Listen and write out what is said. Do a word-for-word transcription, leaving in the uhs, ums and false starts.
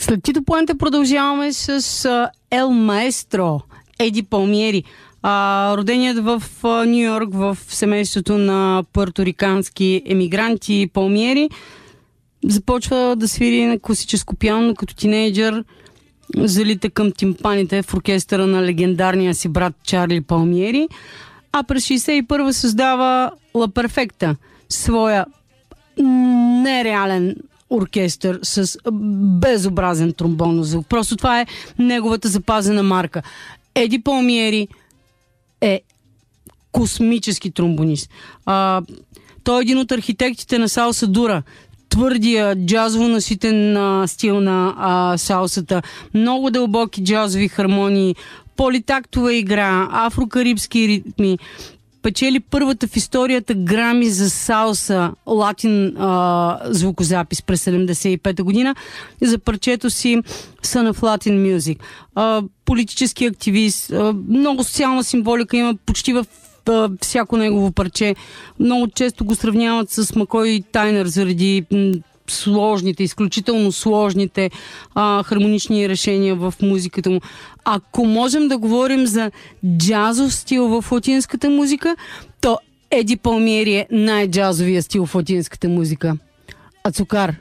След Тито Пуенте продължаваме с а, Ел Маестро, Еди Палмиери. А, роденият в Ню Йорк в семейството на пуерторикански емигранти Палмиери, започва да свири на класическо пиано като тинейджър, залита към тимпаните в оркестъра на легендарния си брат Чарли Палмиери, а през шейсет и първа създава Ла Перфекта, своя нереален оркестър с безобразен тромбонов звук. Просто това е неговата запазена марка. Еди Палмиери е космически тромбонист. А, той е един от архитектите на салса дура. Твърдия, джазово наситен а, стил на а, салсата. Много дълбоки джазови хармонии, политактова игра, афрокарибски ритми. Печели първата в историята Грами за салса латин а, звукозапис през седемдесет и пета година за парчето си Son of Latin Music. А, политически активист, а, много социална символика има почти в а, всяко негово парче. Много често го сравняват с Макой Тайнер заради м- сложните, изключително сложните а, хармонични решения в музиката му. Ако можем да говорим за джазов стил в латинската музика, то Еди Палмиери е най-джазовия стил в латинската музика. Ацукар.